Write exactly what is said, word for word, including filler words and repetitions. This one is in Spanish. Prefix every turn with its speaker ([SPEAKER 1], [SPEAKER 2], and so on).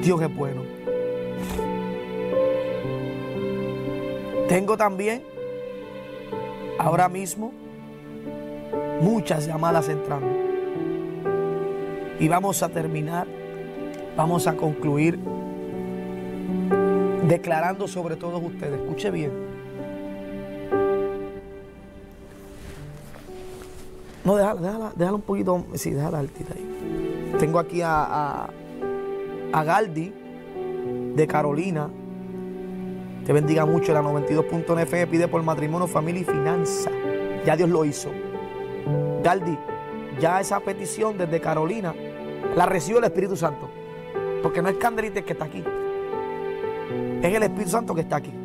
[SPEAKER 1] Dios es bueno. Tengo también ahora mismo muchas llamadas entrando. Y vamos a terminar, vamos a concluir declarando sobre todos ustedes. Escuche bien. No, déjala, déjala, déjala un poquito. Sí, déjala altita ahí. Tengo aquí a, a, a Galdi de Carolina. Te bendiga mucho. La noventa y dos punto uno F M pide por matrimonio, familia y finanza. Ya Dios lo hizo. Galdi, ya esa petición desde Carolina la recibió el Espíritu Santo. Porque no es Candelita el que está aquí. Es el Espíritu Santo que está aquí.